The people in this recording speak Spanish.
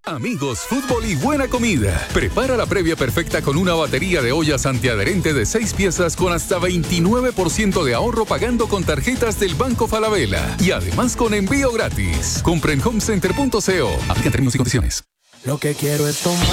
Amigos, fútbol y buena comida. Prepara la previa perfecta con una batería de ollas antiadherente de 6 piezas con hasta 29% de ahorro pagando con tarjetas del Banco Falabella. Y además con envío gratis. Compra en homecenter.co. Aplican términos y condiciones. Lo que quiero es tomar.